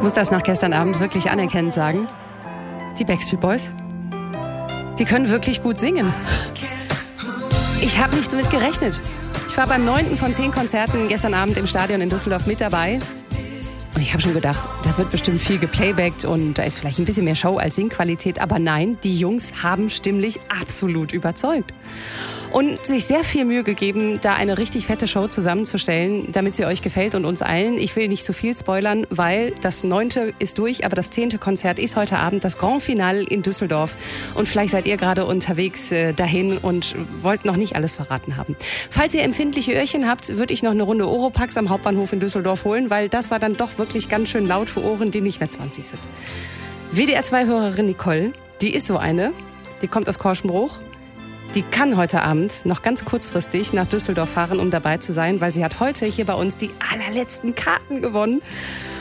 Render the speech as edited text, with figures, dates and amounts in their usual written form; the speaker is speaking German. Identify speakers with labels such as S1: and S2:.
S1: muss das nach gestern Abend wirklich anerkennend sagen. Die Backstreet Boys, die können wirklich gut singen. Ich habe nicht damit gerechnet. Ich war beim 9. von 10 Konzerten gestern Abend im Stadion in Düsseldorf mit dabei. Und ich habe schon gedacht, da wird bestimmt viel geplaybackt und da ist vielleicht ein bisschen mehr Show als Singqualität. Aber nein, die Jungs haben stimmlich absolut überzeugt. Und sich sehr viel Mühe gegeben, da eine richtig fette Show zusammenzustellen, damit sie euch gefällt und uns allen. Ich will nicht zu viel spoilern, weil das 9. ist durch, aber das 10. Konzert ist heute Abend, das Grand Finale in Düsseldorf. Und vielleicht seid ihr gerade unterwegs dahin und wollt noch nicht alles verraten haben. Falls ihr empfindliche Öhrchen habt, würde ich noch eine Runde Oropax am Hauptbahnhof in Düsseldorf holen, weil das war dann doch wirklich ganz schön laut für Ohren, die nicht mehr 20 sind. WDR2-Hörerin Nicole, die ist so eine, die kommt aus Korschenbruch. Die kann heute Abend noch ganz kurzfristig nach Düsseldorf fahren, um dabei zu sein, weil sie hat heute hier bei uns die allerletzten Karten gewonnen.